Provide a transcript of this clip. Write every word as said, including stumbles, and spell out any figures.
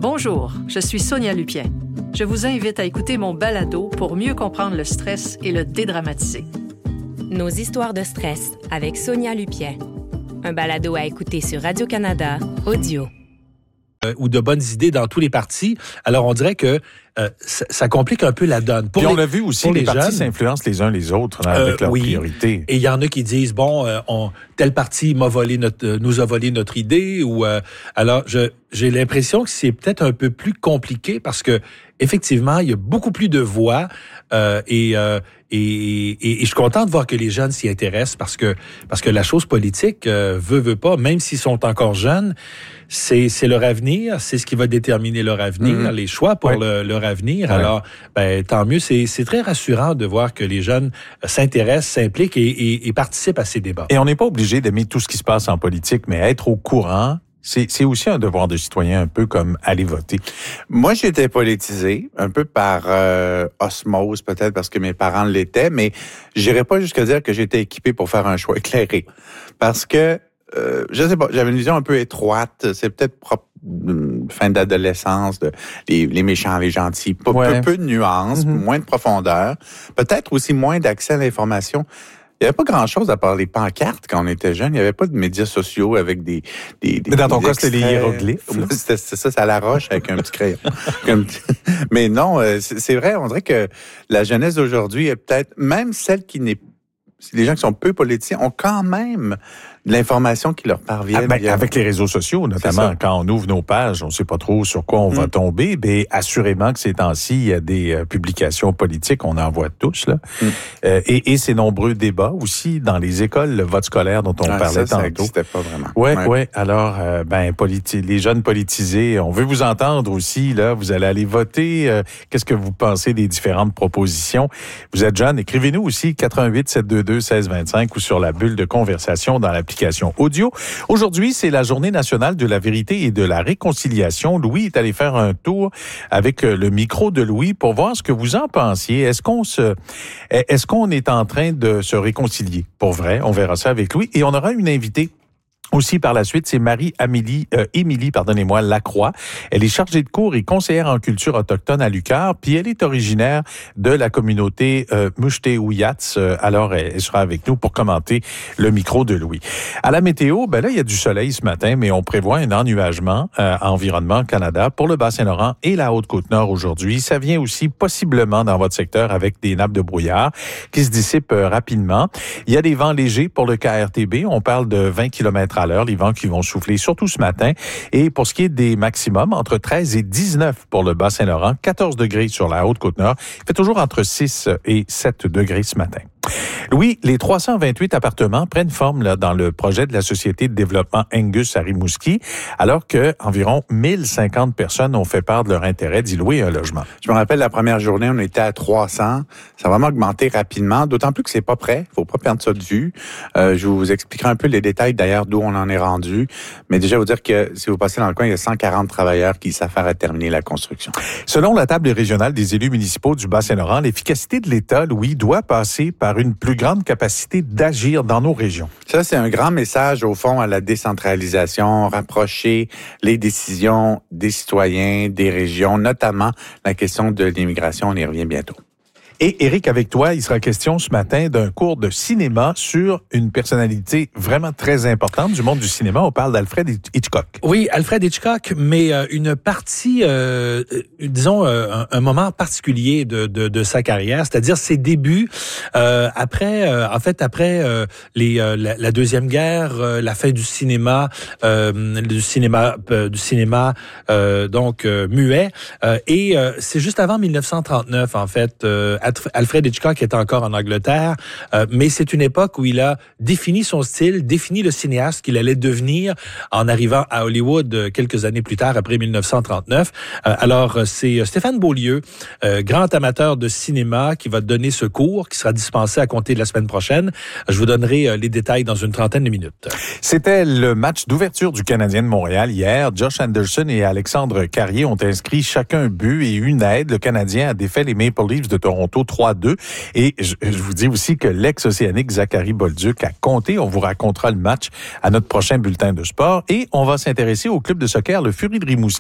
Bonjour, je suis Sonia Lupien. Je vous invite à écouter mon balado pour mieux comprendre le stress et le dédramatiser. Nos histoires de stress avec Sonia Lupien. Un balado à écouter sur Radio-Canada Audio. Euh, ou de bonnes idées dans tous les partis. Alors, on dirait que euh, ça, ça complique un peu la donne. Pour Puis on les, l'a vu aussi, les, les partis jeunes, s'influencent les uns les autres là, avec euh, leurs oui. priorités. Et il y en a qui disent, bon, euh, on, tel parti m'a volé notre, euh, nous a volé notre idée. Ou euh, alors, je, j'ai l'impression que c'est peut-être un peu plus compliqué parce que effectivement, il y a beaucoup plus de voix euh, et, euh, et, et, et je suis content de voir que les jeunes s'y intéressent parce que parce que la chose politique euh, veut veut pas, même s'ils sont encore jeunes, c'est c'est leur avenir, c'est ce qui va déterminer leur avenir, mmh. les choix pour ouais. le, leur avenir. Ouais. Alors, ben tant mieux. C'est c'est très rassurant de voir que les jeunes s'intéressent, s'impliquent et, et, et participent à ces débats. Et on n'est pas obligé d'aimer tout ce qui se passe en politique, mais être au courant. C'est, c'est aussi un devoir de citoyen, un peu comme aller voter. Moi, j'étais politisé, un peu par euh, osmose, peut-être parce que mes parents l'étaient, mais j'irais pas jusqu'à dire que j'étais équipé pour faire un choix éclairé. Parce que, euh, je sais pas, j'avais une vision un peu étroite. C'est peut-être propre, fin d'adolescence, de, les, les méchants, les gentils. Peu, ouais. peu, peu de nuances, mm-hmm. moins de profondeur. Peut-être aussi moins d'accès à l'information. Il n'y avait pas grand-chose à part les pancartes quand on était jeune. Il n'y avait pas de médias sociaux avec des... des, des Mais dans ton des cas, c'était les hiéroglyphes. C'était, c'était ça, c'est à la roche avec un petit crayon. Comme... Mais non, c'est, c'est vrai, on dirait que la jeunesse d'aujourd'hui est peut-être... Même celle qui n'est... Les gens qui sont peu politiciens ont quand même de l'information qui leur parvient. Ah ben, avec les réseaux sociaux, notamment, quand on ouvre nos pages, on ne sait pas trop sur quoi on mm. va tomber. Mais assurément que ces temps-ci, il y a des euh, publications politiques, on en voit tous. Là. Mm. Euh, et, et ces nombreux débats aussi dans les écoles, le vote scolaire dont on ah, parlait ça, tantôt. Ça pas vraiment. Ouais, ouais. ouais. Alors, euh, ben, politi- les jeunes politisés, on veut vous entendre aussi. Là, vous allez aller voter. Euh, qu'est-ce que vous pensez des différentes propositions? Vous êtes jeune, écrivez-nous aussi quatre un huit sept deux deux un six deux cinq ou sur la bulle de conversation dans l'application audio. Aujourd'hui, c'est la journée nationale de la vérité et de la réconciliation. Louis est allé faire un tour avec le micro de Louis pour voir ce que vous en pensiez. Est-ce qu'on se, est-ce qu'on est en train de se réconcilier? Pour vrai, on verra ça avec Louis. Et on aura une invitée aussi par la suite, c'est Marie-Amélie, euh, Émilie, pardonnez-moi, Lacroix. Elle est chargée de cours et conseillère en culture autochtone à l'U Q A R, puis elle est originaire de la communauté euh, Moucheté-Ouyats. Euh, alors, elle, elle sera avec nous pour commenter le micro de Louis. À la météo, ben là, il y a du soleil ce matin, mais on prévoit un ennuagement euh, à Environnement Canada pour le Bas-Saint-Laurent et la Haute-Côte-Nord aujourd'hui. Ça vient aussi possiblement dans votre secteur avec des nappes de brouillard qui se dissipent euh, rapidement. Il y a des vents légers pour le K R T B. On parle de vingt kilomètres à l'heure, les vents qui vont souffler surtout ce matin. Et pour ce qui est des maximums, entre treize et dix-neuf pour le Bas-Saint-Laurent, quatorze degrés sur la Haute-Côte-Nord. Il fait toujours entre six et sept degrés ce matin. Louis, les trois cent vingt-huit appartements prennent forme là, dans le projet de la Société de développement Angus à Rimouski, alors que environ mille cinquante personnes ont fait part de leur intérêt d'y louer un logement. Je me rappelle la première journée, on était à trois cents. Ça a vraiment augmenté rapidement, d'autant plus que c'est pas prêt. Faut pas perdre ça de vue. Euh, je vous expliquerai un peu les détails d'ailleurs d'où on en est rendu. Mais déjà, vous dire que si vous passez dans le coin, il y a cent quarante travailleurs qui s'affairent à terminer la construction. Selon la table régionale des élus municipaux du Bas-Saint-Laurent, l'efficacité de l'État, Louis, doit passer par une plus grande capacité d'agir dans nos régions. Ça, c'est un grand message, au fond, à la décentralisation, rapprocher les décisions des citoyens, des régions, notamment la question de l'immigration. On y revient bientôt. Et Éric, avec toi, il sera question ce matin d'un cours de cinéma sur une personnalité vraiment très importante du monde du cinéma. On parle d'Alfred Hitchcock. Oui, Alfred Hitchcock, mais euh, une partie, euh, disons, euh, un, un moment particulier de, de, de sa carrière, c'est-à-dire ses débuts euh, après, euh, en fait, après euh, les, euh, la, la Deuxième Guerre, euh, la fin du cinéma, euh, du cinéma, euh, du cinéma, euh, donc euh, muet, euh, et euh, c'est juste avant dix-neuf cent trente-neuf, en fait. Euh, Alfred Hitchcock est encore en Angleterre, euh, mais c'est une époque où il a défini son style, défini le cinéaste qu'il allait devenir en arrivant à Hollywood quelques années plus tard, après dix-neuf cent trente-neuf. Euh, alors, c'est Stéphane Beaulieu, euh, grand amateur de cinéma, qui va donner ce cours, qui sera dispensé à compter de la semaine prochaine. Je vous donnerai euh, les détails dans une trentaine de minutes. C'était le match d'ouverture du Canadien de Montréal hier. Josh Anderson et Alexandre Carrier ont inscrit chacun un but et une aide. Le Canadien a défait les Maple Leafs de Toronto trois à deux. Et je, je vous dis aussi que l'ex-océanique Zachary Bolduc a compté. On vous racontera le match à notre prochain bulletin de sport. Et on va s'intéresser au club de soccer, le Fury de Rimouski.